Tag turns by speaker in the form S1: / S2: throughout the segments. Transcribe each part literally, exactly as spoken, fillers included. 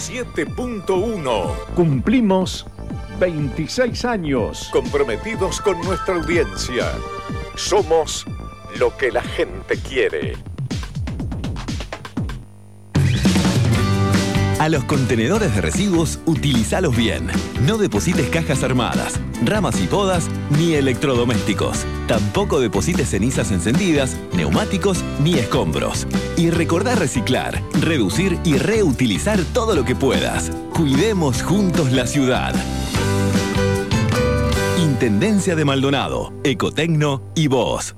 S1: siete punto uno.
S2: Cumplimos veintiséis años.
S1: Comprometidos con nuestra audiencia. Somos lo que la gente quiere.
S3: A los contenedores de residuos, utilizalos bien. No deposites cajas armadas, ramas y podas, ni electrodomésticos. Tampoco deposites cenizas encendidas, neumáticos ni escombros. Y recordá reciclar, reducir y reutilizar todo lo que puedas. Cuidemos juntos la ciudad. Intendencia de Maldonado, Ecotecno y vos.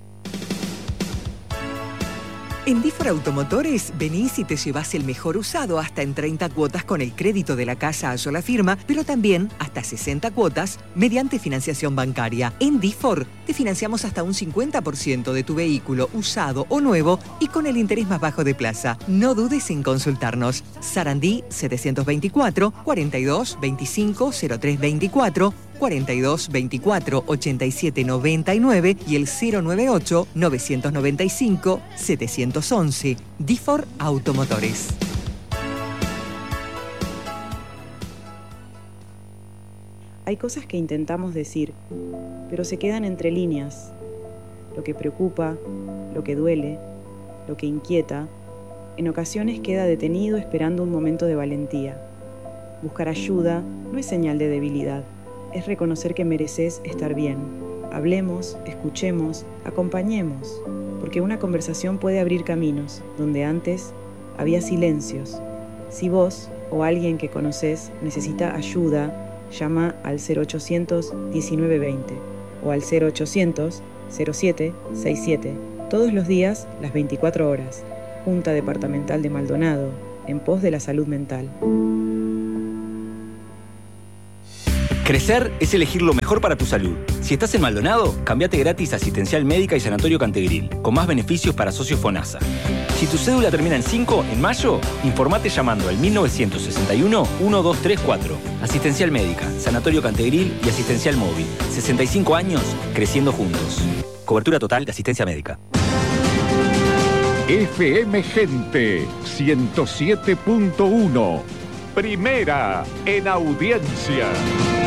S4: En Difor Automotores venís y te llevas el mejor usado hasta en treinta cuotas con el crédito de la casa a sola firma, pero también hasta sesenta cuotas mediante financiación bancaria. En Difor te financiamos hasta un cincuenta por ciento de tu vehículo usado o nuevo y con el interés más bajo de plaza. No dudes en consultarnos. Sarandí setecientos veinticuatro, cuarenta y dos, veinticinco, cero tres veinticuatro, cuarenta y dos, veinticuatro, ochenta y siete, noventa y nueve y el cero noventa y ocho, novecientos noventa y cinco, setecientos once. Difor Automotores.
S5: Hay cosas que intentamos decir, pero se quedan entre líneas. Lo que preocupa, lo que duele, lo que inquieta, en ocasiones queda detenido esperando un momento de valentía. Buscar ayuda no es señal de debilidad. Es reconocer que mereces estar bien. Hablemos, escuchemos, acompañemos, porque una conversación puede abrir caminos donde antes había silencios. Si vos o alguien que conoces necesita ayuda, llama al cero ochocientos, diecinueve veinte o al cero ochocientos, cero siete sesenta y siete. Todos los días, las veinticuatro horas. Junta Departamental de Maldonado, en pos de la salud mental.
S6: Crecer es elegir lo mejor para tu salud. Si estás en Maldonado, cambiate gratis a Asistencial Médica y Sanatorio Cantegril, con más beneficios para socios FONASA. Si tu cédula termina en cinco, en mayo, informate llamando al mil novecientos sesenta y uno, doce treinta y cuatro. Asistencial Médica, Sanatorio Cantegril y Asistencial Móvil. sesenta y cinco años, creciendo juntos. Cobertura total de asistencia médica.
S2: F M Gente ciento siete punto uno. Primera en audiencia.